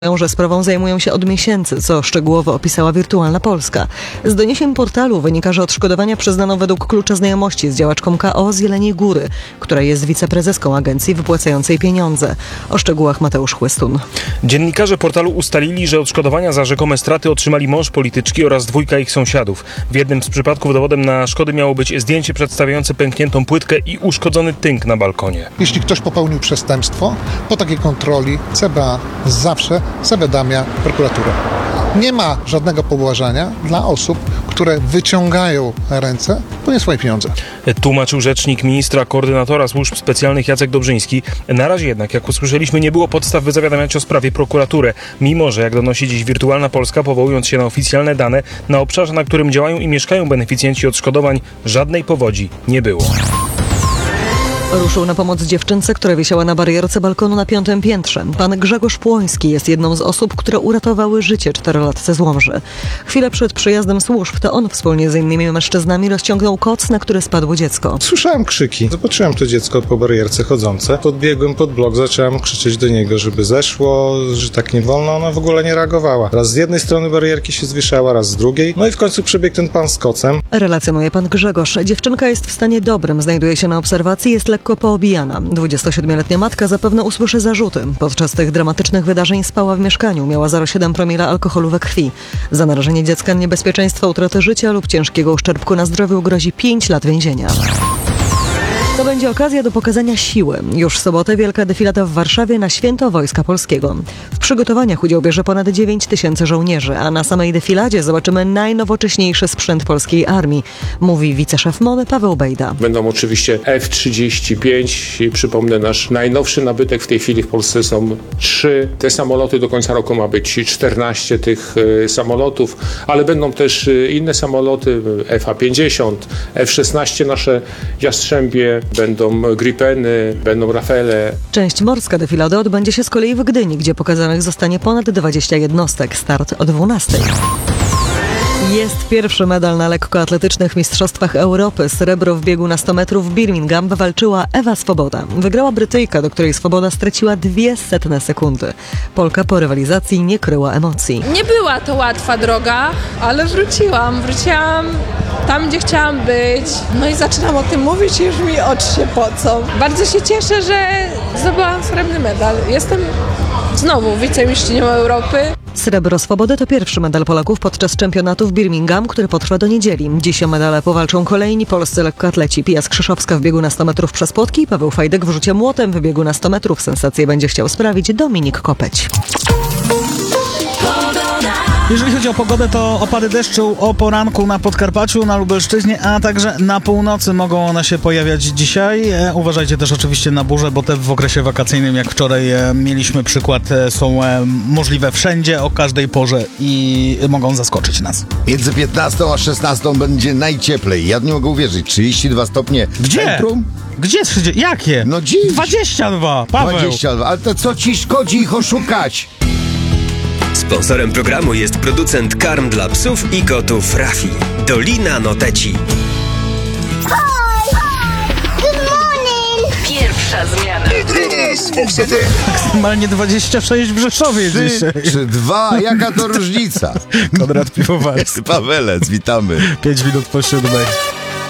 że sprawą zajmują się od miesięcy, co szczegółowo opisała Wirtualna Polska. Z doniesień portalu wynika, że odszkodowania przyznano według klucza znajomości z działaczką KO z Jeleniej Góry, która jest wiceprezeską agencji wypłacającej pieniądze. O szczegółach Mateusz Chłystun. Dziennikarze portalu ustalili, że odszkodowania za rzekome straty otrzymali mąż polityczki oraz dwójka ich sąsiadów. W jednym z przypadków dowodem na szkody miało być zdjęcie przedstawiające pękniętą płytkę i uszkodzony tynk na balkonie. Jeśli ktoś popełnił przestępstwo, po takiej kontroli CBA zawsze zawiadamia prokuraturę. Nie ma żadnego pobłażania dla osób, które wyciągają ręce po nie swoje pieniądze. Tłumaczył rzecznik ministra koordynatora służb specjalnych Jacek Dobrzyński. Na razie jednak, jak usłyszeliśmy, nie było podstaw, by zawiadamiać o sprawie prokuraturę. Mimo że, jak donosi dziś Wirtualna Polska, powołując się na oficjalne dane, na obszarze, na którym działają i mieszkają beneficjenci odszkodowań, żadnej powodzi nie było. Ruszył na pomoc dziewczynce, która wisiała na barierce balkonu na 5. piętrze. Pan Grzegorz Płoński jest jedną z osób, które uratowały życie 4-latce z Łomży. Chwilę przed przyjazdem służb to on wspólnie z innymi mężczyznami rozciągnął koc, na który spadło dziecko. Słyszałem krzyki. Zobaczyłem to dziecko po barierce chodzące. Podbiegłem pod blok, zacząłem krzyczeć do niego, żeby zeszło, że tak nie wolno. Ona w ogóle nie reagowała. Raz z jednej strony barierki się zwieszała, raz z drugiej. No i w końcu przebiegł ten pan z kocem. Relacjonuje pan Grzegorz. Dziewczynka jest w stanie dobrym, znajduje się na obserwacji, jest lekko poobijana. 27-letnia matka zapewne usłyszy zarzuty. Podczas tych dramatycznych wydarzeń spała w mieszkaniu, miała 0,7 promila alkoholu we krwi. Za narażenie dziecka na niebezpieczeństwo utraty życia lub ciężkiego uszczerbku na zdrowiu grozi 5 lat więzienia. To będzie okazja do pokazania siły. Już w sobotę wielka defilada w Warszawie na Święto Wojska Polskiego. W przygotowaniach udział bierze ponad 9 000 żołnierzy, a na samej defiladzie zobaczymy najnowocześniejszy sprzęt polskiej armii, mówi wiceszef MON Paweł Bejda. Będą oczywiście F-35 i przypomnę, nasz najnowszy nabytek w tej chwili w Polsce są 3. Te samoloty do końca roku ma być 14 tych samolotów, ale będą też inne samoloty, F-50, F-16 nasze Jastrzębie, będą Gripeny, będą Rafale. Część morska defilady odbędzie się z kolei w Gdyni, gdzie pokazanych zostanie ponad 20 jednostek. Start o 12:00. Jest pierwszy medal na lekkoatletycznych Mistrzostwach Europy. Srebro w biegu na 100 metrów w Birmingham wywalczyła Ewa Swoboda. Wygrała Brytyjka, do której Swoboda straciła 0,02 sekundy. Polka po rywalizacji nie kryła emocji. Nie była to łatwa droga, ale wróciłam tam, gdzie chciałam być. No i zaczynam o tym mówić i już mi oczy się pocą. Bardzo się cieszę, że zdobyłam srebrny medal. Jestem znowu wicemistrzynią Europy. Srebro Swobody to pierwszy medal Polaków podczas czempionatu w Birmingham, który potrwa do niedzieli. Dziś o medale powalczą kolejni polscy lekkoatleci. Pia Skrzyszowska w biegu na 100 metrów przez płotki, Paweł Fajdek w rzucie młotem, w biegu na 100 metrów sensację będzie chciał sprawić Dominik Kopeć. Jeżeli chodzi o pogodę, to opady deszczu o poranku na Podkarpaciu, na Lubelszczyźnie, a także na północy mogą one się pojawiać dzisiaj. Uważajcie też oczywiście na burze, bo te w okresie wakacyjnym, jak wczoraj mieliśmy przykład, są możliwe wszędzie, o każdej porze i mogą zaskoczyć nas. Między 15 a 16 będzie najcieplej. Ja nie mogę uwierzyć. 32 stopnie. Gdzie? Centrum? Gdzie? Jak? No dziś. 22, Paweł. 22. Ale to co ci szkodzi ich oszukać? Sponsorem programu jest producent karm dla psów i kotów Rafi. Dolina Noteci. Good morning! Pierwsza zmiana. Maksymalnie 26 w Rzeszowie 3 dzisiaj. czy 2? Jaka to różnica? Konrad Piwowarski. Pawelec, witamy. 5 minut po 7.